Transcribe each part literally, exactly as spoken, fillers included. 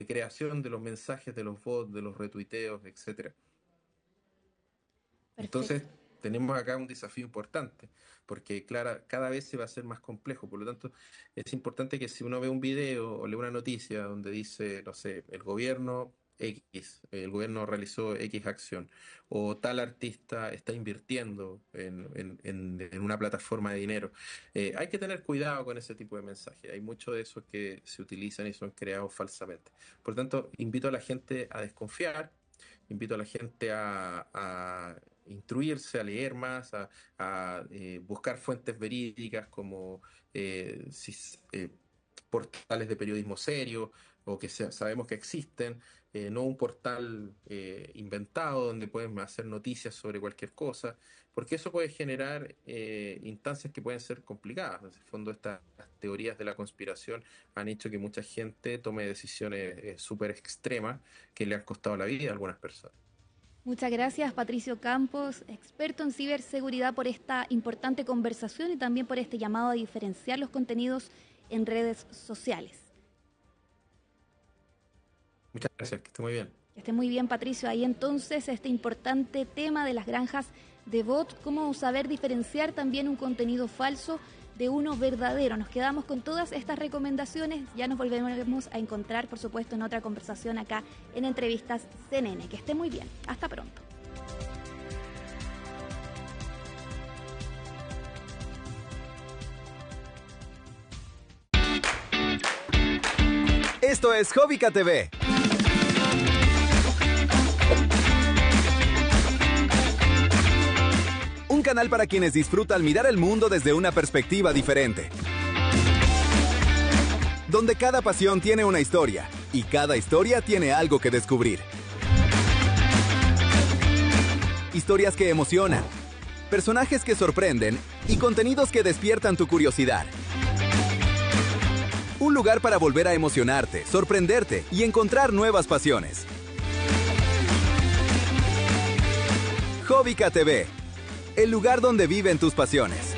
creación de los mensajes, de los bots, de los retuiteos, etcétera. Perfecto. Entonces, tenemos acá un desafío importante, porque claro, cada vez se va a hacer más complejo. Por lo tanto, es importante que si uno ve un video o lee una noticia donde dice, no sé, el gobierno X, el gobierno realizó X acción, o tal artista está invirtiendo en, en- en- en una plataforma de dinero, eh, hay que tener cuidado con ese tipo de mensajes. Hay mucho de esos que se utilizan y son creados falsamente. Por lo tanto, invito a la gente a desconfiar. Invito a la gente a, a instruirse, a leer más, a, a, eh, buscar fuentes verídicas como eh, si, eh, portales de periodismo serio o que se- sabemos que existen, eh, no un portal eh, inventado donde pueden hacer noticias sobre cualquier cosa, porque eso puede generar eh, instancias que pueden ser complicadas. En el fondo, estas teorías de la conspiración han hecho que mucha gente tome decisiones eh, súper extremas que le han costado la vida a algunas personas. Muchas gracias, Patricio Campos, experto en ciberseguridad, por esta importante conversación y también por este llamado a diferenciar los contenidos en redes sociales. Muchas gracias, que esté muy bien. Que esté muy bien, Patricio. Ahí entonces este importante tema de las granjas de bot, cómo saber diferenciar también un contenido falso de uno verdadero. Nos quedamos con todas estas recomendaciones. Ya nos volveremos a encontrar, por supuesto, en otra conversación acá en Entrevistas C N N. Que esté muy bien. Hasta pronto. Esto es Jovica T V. Un canal para quienes disfrutan mirar el mundo desde una perspectiva diferente. Donde cada pasión tiene una historia y cada historia tiene algo que descubrir. Historias que emocionan, personajes que sorprenden y contenidos que despiertan tu curiosidad. Un lugar para volver a emocionarte, sorprenderte y encontrar nuevas pasiones. Jovica T V, el lugar donde viven tus pasiones.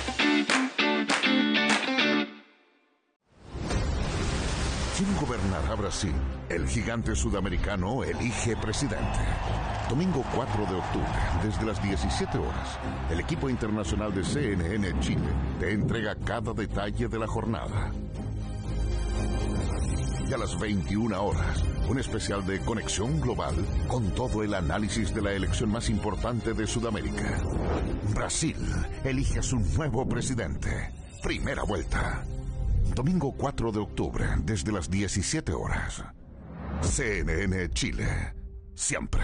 ¿Quién gobernará Brasil? El gigante sudamericano elige presidente. Domingo cuatro de octubre, desde las diecisiete horas, el equipo internacional de C N N Chile te entrega cada detalle de la jornada. Y a las veintiuna horas, un especial de Conexión Global con todo el análisis de la elección más importante de Sudamérica. Brasil elige a su nuevo presidente. Primera vuelta. Domingo cuatro de octubre, desde las diecisiete horas. C N N Chile. Siempre.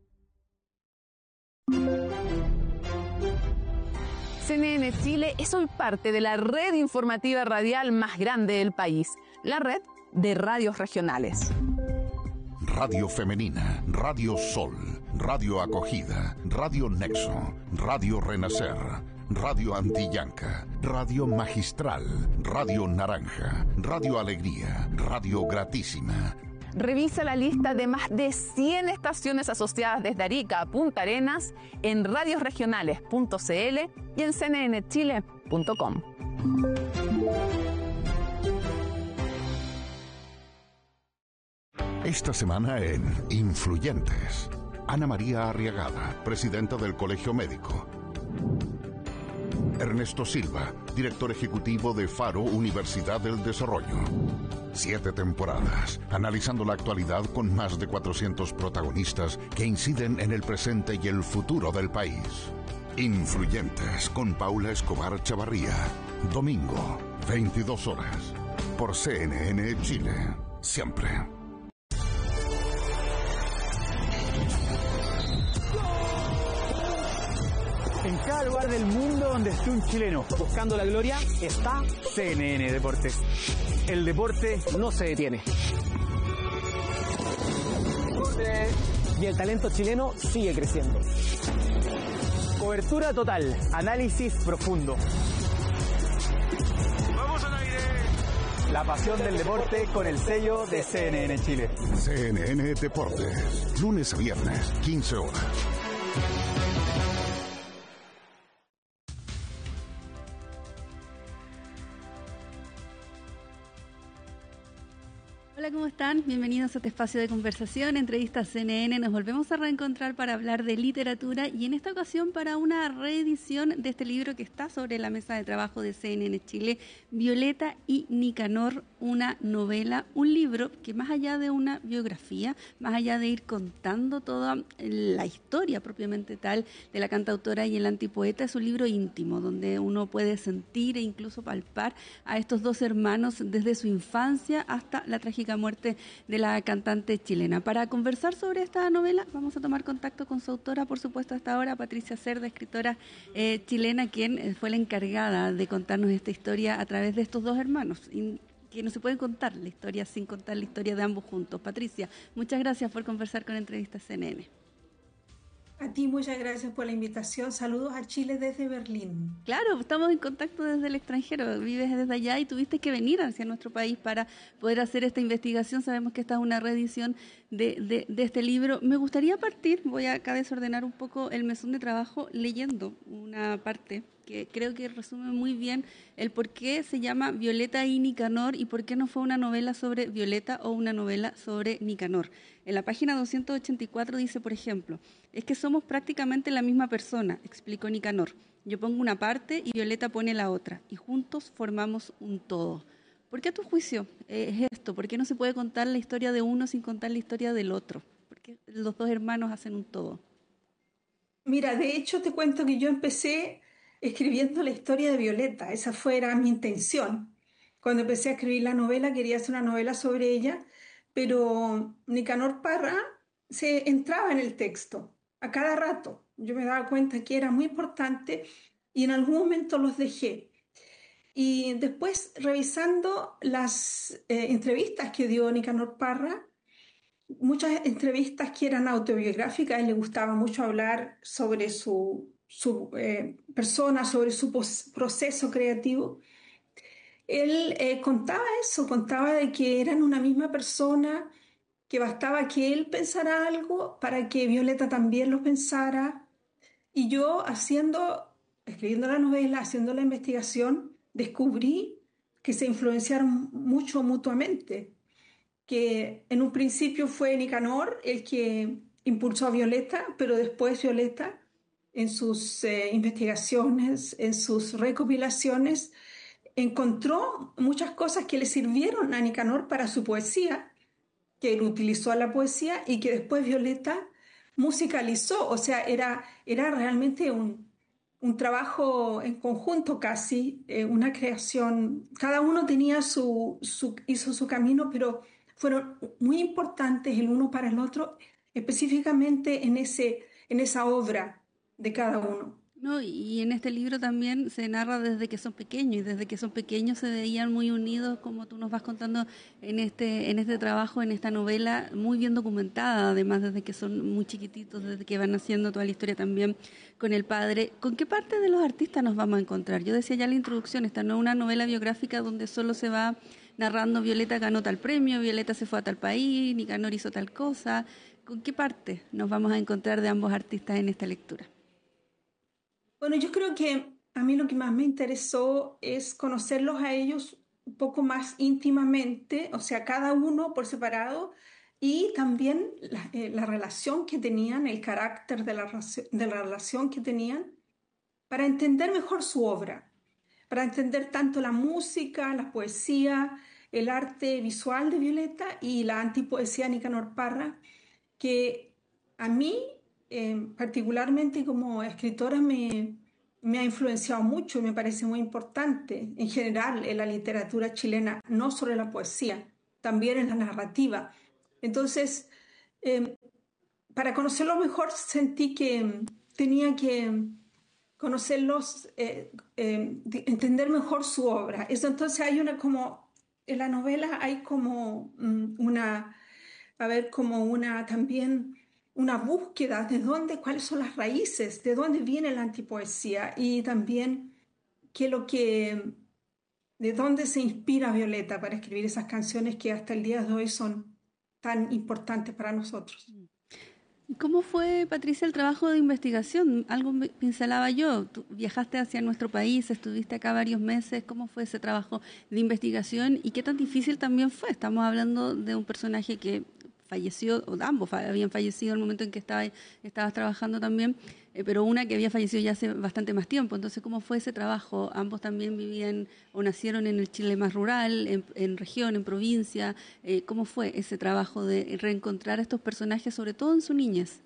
C N N Chile es hoy parte de la red informativa radial más grande del país, la red de radios regionales. Radio Femenina, Radio Sol, Radio Acogida, Radio Nexo, Radio Renacer, Radio Antillanca, Radio Magistral, Radio Naranja, Radio Alegría, Radio Gratísima. Revisa la lista de más de cien estaciones asociadas desde Arica a Punta Arenas en radiosregionales punto c l y en c n n chile punto com. Esta semana en Influyentes, Ana María Arriagada, presidenta del Colegio Médico. Ernesto Silva, director ejecutivo de Faro Universidad del Desarrollo. Siete temporadas, analizando la actualidad con más de cuatrocientos protagonistas que inciden en el presente y el futuro del país. Influyentes, con Paula Escobar Chavarría. Domingo, veintidós horas, por C N N Chile. Siempre. En cada lugar del mundo donde esté un chileno buscando la gloria, está C N N Deportes. El deporte no se detiene. Y el talento chileno sigue creciendo. Cobertura total, análisis profundo. ¡Vamos al aire! La pasión del deporte con el sello de C N N Chile. C N N Deportes, lunes a viernes, quince horas. Hola, ¿cómo ¿cómo están? Bienvenidos a este espacio de conversación, entrevistas C N N. Nos volvemos a reencontrar para hablar de literatura y en esta ocasión para una reedición de este libro que está sobre la mesa de trabajo de C N N Chile, Violeta y Nicanor, una novela, un libro que más allá de una biografía, más allá de ir contando toda la historia propiamente tal de la cantautora y el antipoeta, es un libro íntimo donde uno puede sentir e incluso palpar a estos dos hermanos desde su infancia hasta la trágica muerte de la cantante chilena. Para conversar sobre esta novela vamos a tomar contacto con su autora, por supuesto, hasta ahora, Patricia Cerda, escritora eh, chilena, quien fue la encargada de contarnos esta historia a través de estos dos hermanos, y que no se puede contar la historia sin contar la historia de ambos juntos. Patricia, muchas gracias por conversar con Entrevistas C N N. A ti muchas gracias por la invitación. Saludos a Chile desde Berlín. Claro, estamos en contacto desde el extranjero. Vives desde allá y tuviste que venir hacia nuestro país para poder hacer esta investigación. Sabemos que esta es una reedición de, de, de este libro. Me gustaría partir, voy a acá desordenar un poco el mesón de trabajo leyendo una parte que creo que resume muy bien el por qué se llama Violeta y Nicanor y por qué no fue una novela sobre Violeta o una novela sobre Nicanor. En la página doscientos ochenta y cuatro dice, por ejemplo, es que somos prácticamente la misma persona, explicó Nicanor. Yo pongo una parte y Violeta pone la otra, y juntos formamos un todo. ¿Por qué a tu juicio es esto? ¿Por qué no se puede contar la historia de uno sin contar la historia del otro? ¿Por qué los dos hermanos hacen un todo? Mira, de hecho te cuento que yo empecé escribiendo la historia de Violeta. Esa fue era mi intención. Cuando empecé a escribir la novela quería hacer una novela sobre ella, pero Nicanor Parra se entraba en el texto a cada rato. Yo me daba cuenta que era muy importante y en algún momento los dejé. Y después, revisando las eh, entrevistas que dio Nicanor Parra, muchas entrevistas que eran autobiográficas, a él le gustaba mucho hablar sobre su, su eh, persona, sobre su proceso creativo. Él eh, contaba eso, contaba de que eran una misma persona, que bastaba que él pensara algo para que Violeta también lo pensara. Y yo haciendo, escribiendo la novela, haciendo la investigación, descubrí que se influenciaron mucho mutuamente, que en un principio fue Nicanor el que impulsó a Violeta, pero después Violeta, en sus eh, investigaciones, en sus recopilaciones, encontró muchas cosas que le sirvieron a Nicanor para su poesía, que él utilizó a la poesía y que después Violeta musicalizó. O sea, era, era realmente un, un trabajo en conjunto casi, eh, una creación. Cada uno tenía su, su, hizo su camino, pero fueron muy importantes el uno para el otro, específicamente en, ese, en esa obra de cada uno. No, y en este libro también se narra desde que son pequeños, y desde que son pequeños se veían muy unidos, como tú nos vas contando en este, en este trabajo, en esta novela, muy bien documentada, además desde que son muy chiquititos, desde que van haciendo toda la historia también con el padre. ¿Con qué parte de los artistas nos vamos a encontrar? Yo decía ya en la introducción, esta no es una novela biográfica donde solo se va narrando Violeta ganó tal premio, Violeta se fue a tal país, Nicanor hizo tal cosa. ¿Con qué parte nos vamos a encontrar de ambos artistas en esta lectura? Bueno, yo creo que a mí lo que más me interesó es conocerlos a ellos un poco más íntimamente, o sea, cada uno por separado, y también la, eh, la relación que tenían, el carácter de la, de la relación que tenían, para entender mejor su obra, para entender tanto la música, la poesía, el arte visual de Violeta y la antipoesía de Nicanor Parra, que a mí, Eh, particularmente como escritora, me, me ha influenciado mucho y me parece muy importante en general en la literatura chilena, no solo en la poesía, también en la narrativa. Entonces, eh, para conocerlos mejor sentí que tenía que conocerlos, eh, eh, entender mejor su obra. Eso, entonces hay una como, en la novela hay como um, una, a ver, como una también una búsqueda de dónde, cuáles son las raíces, de dónde viene la antipoesía y también qué lo que, de dónde se inspira Violeta para escribir esas canciones que hasta el día de hoy son tan importantes para nosotros. ¿Cómo fue, Patricia, el trabajo de investigación? Algo pincelaba yo. Tú viajaste hacia nuestro país, estuviste acá varios meses. ¿Cómo fue ese trabajo de investigación y qué tan difícil también fue? Estamos hablando de un personaje que falleció, o ambos habían fallecido en el momento en que estaba, estabas trabajando también, eh, pero una que había fallecido ya hace bastante más tiempo. Entonces, ¿cómo fue ese trabajo? Ambos también vivían o nacieron en el Chile más rural, en, en región, en provincia. Eh, ¿Cómo fue ese trabajo de reencontrar a estos personajes, sobre todo en su niñez?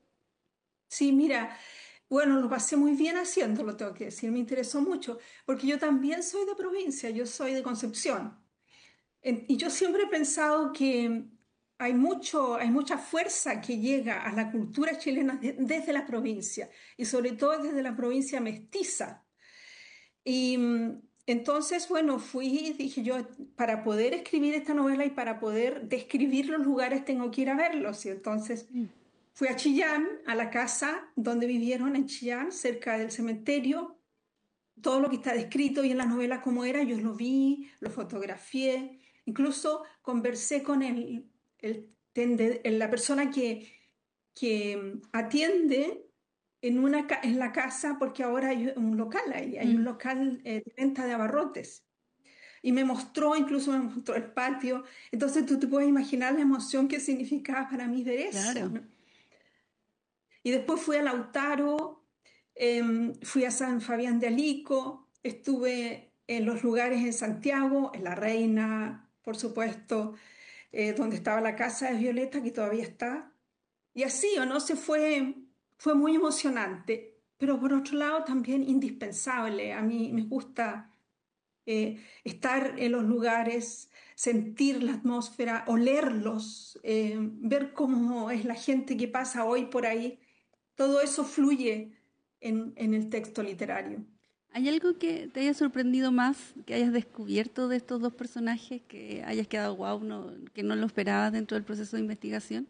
Sí, mira, bueno, lo pasé muy bien haciéndolo, tengo que decir, me interesó mucho, porque yo también soy de provincia, yo soy de Concepción. En- Y yo siempre he pensado que hay mucho, hay mucha fuerza que llega a la cultura chilena de- desde la provincia y sobre todo desde la provincia mestiza. Y mm, entonces, bueno, fui, dije yo, para poder escribir esta novela y para poder describir los lugares tengo que ir a verlos. Y entonces fui a Chillán, a la casa donde vivieron en Chillán, cerca del cementerio. Todo lo que está descrito y en la novela como era, yo lo vi, lo fotografié, incluso conversé con el, el tende- la persona que, que atiende en, una, ca- en la casa, porque ahora hay un local ahí, hay un Mm, local eh, de venta de abarrotes. Y me mostró, incluso me mostró el patio. Entonces tú te puedes imaginar la emoción que significaba para mí ver eso, claro. ¿no? Y después fui a Lautaro, em, fui a San Fabián de Alico, estuve en los lugares en Santiago, en La Reina, por supuesto, eh, donde estaba la casa de Violeta, que todavía está. Y así, ¿o no? Se fue, fue muy emocionante, pero por otro lado también indispensable. A mí me gusta eh, estar en los lugares, sentir la atmósfera, olerlos, eh, ver cómo es la gente que pasa hoy por ahí. Todo eso fluye en, en el texto literario. ¿Hay algo que te haya sorprendido más, que hayas descubierto de estos dos personajes, que hayas quedado wow, no, que no lo esperabas dentro del proceso de investigación?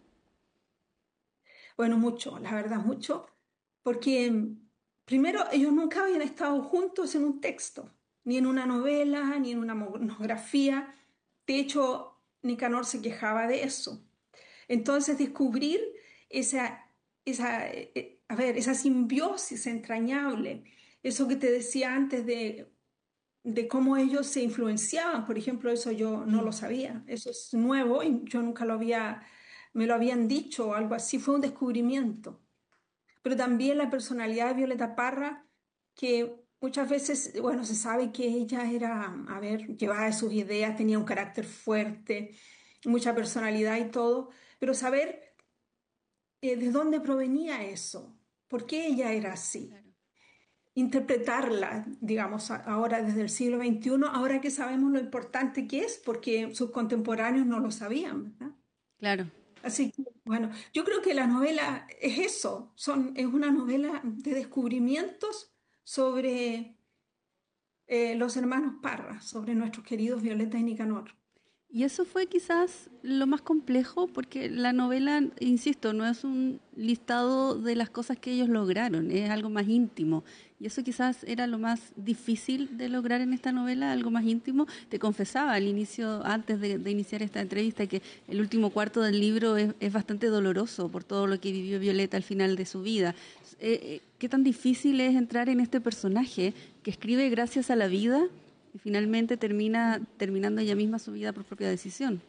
Bueno, mucho, la verdad, mucho, porque mm, primero ellos nunca habían estado juntos en un texto, ni en una novela, ni en una monografía. De hecho, Nicanor se quejaba de eso. Entonces, descubrir esa, esa, eh, eh, a ver, esa simbiosis entrañable, eso que te decía antes de, de cómo ellos se influenciaban, por ejemplo, eso yo no lo Mm. sabía, eso es nuevo y yo nunca lo había, me lo habían dicho o algo así, fue un descubrimiento. Pero también la personalidad de Violeta Parra, que muchas veces, bueno, se sabe que ella era, a ver, llevaba de sus ideas, tenía un carácter fuerte, mucha personalidad y todo, pero saber eh, de dónde provenía eso, por qué ella era así, Claro. interpretarla, digamos, a- ahora desde el siglo veintiuno, ahora que sabemos lo importante que es, porque sus contemporáneos no lo sabían, ¿verdad? Claro. Así que, bueno, yo creo que la novela es eso, son, es una novela de descubrimientos sobre eh, los hermanos Parra, sobre nuestros queridos Violeta y Nicanor. Y eso fue quizás lo más complejo, porque la novela, insisto, no es un listado de las cosas que ellos lograron, es algo más íntimo. Y eso quizás era lo más difícil de lograr en esta novela, algo más íntimo. Te confesaba al inicio, antes de, de iniciar esta entrevista, que el último cuarto del libro es, es bastante doloroso por todo lo que vivió Violeta al final de su vida. Eh, eh, ¿Qué tan difícil es entrar en este personaje que escribe gracias a la vida y finalmente termina terminando ella misma su vida por propia decisión?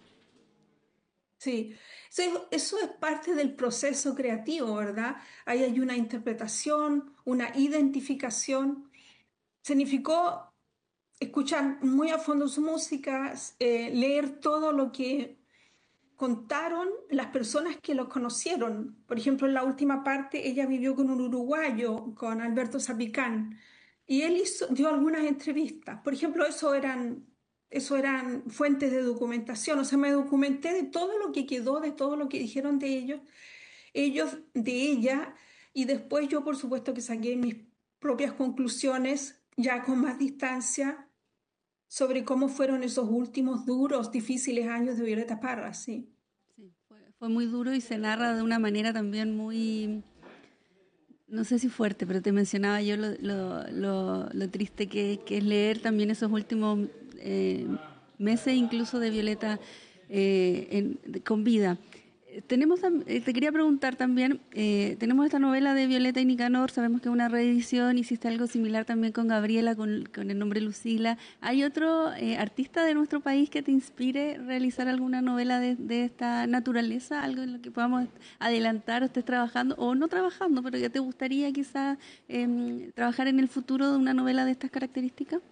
Sí, eso, eso es parte del proceso creativo, ¿verdad? Ahí hay una interpretación, una identificación. Significó escuchar muy a fondo su música, eh, leer todo lo que contaron las personas que los conocieron. Por ejemplo, en la última parte ella vivió con un uruguayo, con Alberto Zapicán, y él hizo, dio algunas entrevistas. Por ejemplo, eso eran, eso eran fuentes de documentación. O sea, me documenté de todo lo que quedó, de todo lo que dijeron de ellos, ellos de ella, y después yo, por supuesto, que saqué mis propias conclusiones ya con más distancia sobre cómo fueron esos últimos duros, difíciles años de Violeta Parra, sí. Sí, fue, fue muy duro y se narra de una manera también muy, no sé si fuerte, pero te mencionaba yo lo, lo, lo, lo triste que, que es leer también esos últimos eh, meses incluso de Violeta eh, en, de- con vida. Tenemos, te quería preguntar también, eh, tenemos esta novela de Violeta y Nicanor, sabemos que es una reedición, hiciste algo similar también con Gabriela, con, con el nombre Lucila. ¿Hay otro eh, artista de nuestro país que te inspire a realizar alguna novela de, de esta naturaleza? Algo en lo que podamos adelantar o estés trabajando, o no trabajando, pero que te gustaría quizá eh, trabajar en el futuro de una novela de estas características?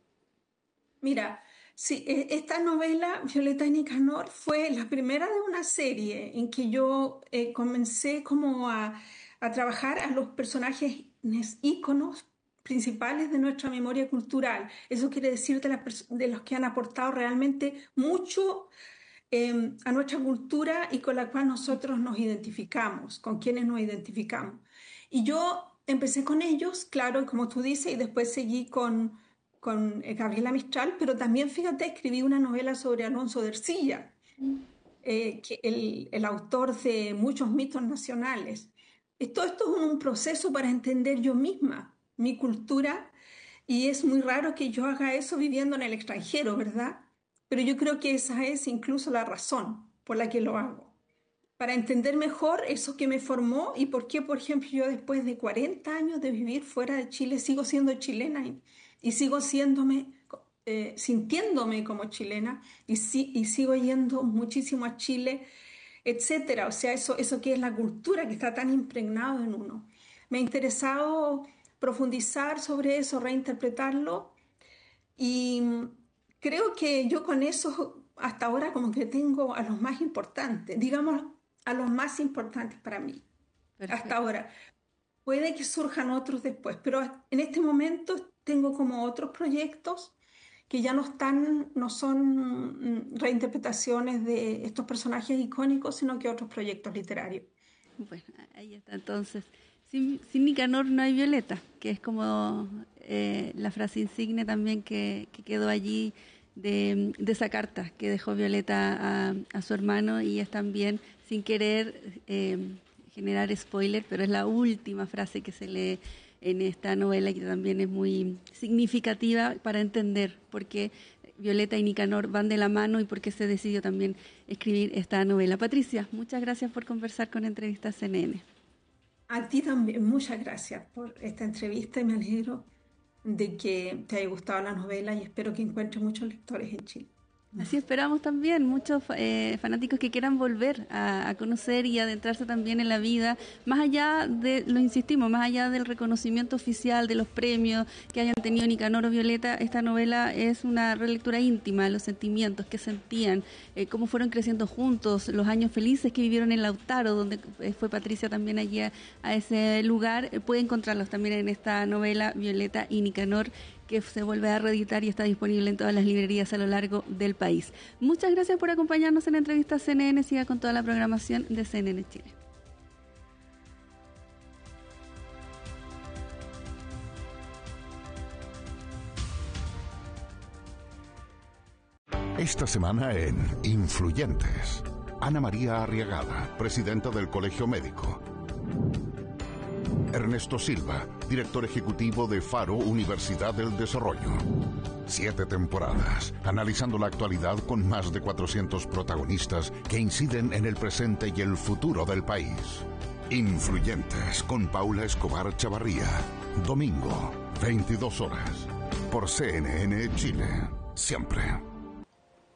Mira, sí, esta novela, Violeta y Nicanor, fue la primera de una serie en que yo eh, comencé como a, a trabajar a los personajes íconos principales de nuestra memoria cultural. Eso quiere decir de, la, de los que han aportado realmente mucho eh, a nuestra cultura y con la cual nosotros nos identificamos, con quienes nos identificamos. Y yo empecé con ellos, claro, como tú dices, y después seguí con... con Gabriela Mistral, pero también, fíjate, escribí una novela sobre Alonso de Ercilla, eh, que el, el autor de muchos mitos nacionales. Todo esto es un proceso para entender yo misma, mi cultura, y es muy raro que yo haga eso viviendo en el extranjero, ¿verdad? Pero yo creo que esa es incluso la razón por la que lo hago, para entender mejor eso que me formó y por qué, por ejemplo, yo después de cuarenta años de vivir fuera de Chile sigo siendo chilena y, y sigo siéndome, eh, sintiéndome como chilena y, si, y sigo yendo muchísimo a Chile, etcétera. O sea, eso, eso que es la cultura que está tan impregnado en uno. Me ha interesado profundizar sobre eso, reinterpretarlo, y creo que yo con eso hasta ahora como que tengo a los más importantes, digamos a los más importantes para mí. Perfecto. Hasta ahora. Puede que surjan otros después, pero en este momento tengo como otros proyectos que ya no están, no son reinterpretaciones de estos personajes icónicos, sino que otros proyectos literarios. Bueno, ahí está entonces. Sin, sin Nicanor no hay Violeta, que es como eh, la frase insigne también que, que quedó allí de, de esa carta que dejó Violeta a, a su hermano, y es también, sin querer eh, generar spoiler, pero es la última frase que se lee en esta novela, que también es muy significativa para entender por qué Violeta y Nicanor van de la mano y por qué se decidió también escribir esta novela. Patricia, muchas gracias por conversar con Entrevistas C N N. A ti también, muchas gracias por esta entrevista y me alegro de que te haya gustado la novela y espero que encuentres muchos lectores en Chile. Así esperamos también, muchos eh, fanáticos que quieran volver a, a conocer y adentrarse también en la vida, más allá de, lo insistimos, más allá del reconocimiento oficial, de los premios que hayan tenido Nicanor o Violeta. Esta novela es una relectura íntima de los sentimientos que sentían, eh, cómo fueron creciendo juntos, los años felices que vivieron en Lautaro, donde fue Patricia también allí a, a ese lugar. Eh, puede encontrarlos también en esta novela Violeta y Nicanor, que se vuelve a reeditar y está disponible en todas las librerías a lo largo del país. Muchas gracias por acompañarnos en Entrevistas C N N. Siga con toda la programación de C N N Chile. Esta semana en Influyentes, Ana María Arriagada, presidenta del Colegio Médico. Ernesto Silva, director ejecutivo de Faro Universidad del Desarrollo. Siete temporadas, analizando la actualidad con más de cuatrocientos protagonistas que inciden en el presente y el futuro del país. Influyentes, con Paula Escobar Chavarría. Domingo, veintidós horas. Por C N N Chile. Siempre.